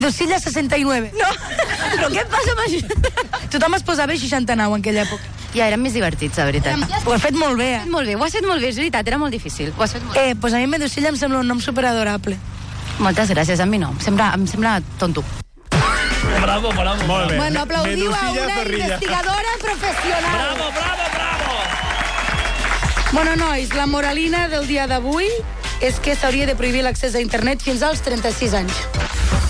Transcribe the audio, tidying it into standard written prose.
Docilla 69. No, però què passa amb això? Tothom es posava 69 en aquella època. Ja eren més divertits, la veritat. Ho has fet molt bé, Molt bé, ho has fet molt bé, és veritat, era molt difícil. Ho has fet molt bé. Pues a mi Medusilla em sembla un nom superadorable. Moltes gràcies, a mi no. Em sembla tonto. Bravo. Molt bé. Bueno, aplaudiu a Medusilla una Zorrilla. investigadora professional. Bravo. Bueno, nois, la moralina del dia d'avui és que s'hauria de prohibir l'accés a internet fins als 36 anys.